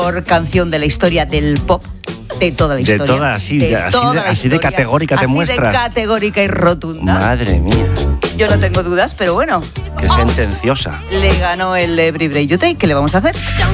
mejor canción de la historia del pop. De toda la historia. De toda, así de categórica te muestras. Así de categórica y rotunda. Madre mía. Yo no tengo dudas, pero bueno. Qué sentenciosa. Le ganó el Every Breath You Take. ¿Qué le vamos a hacer?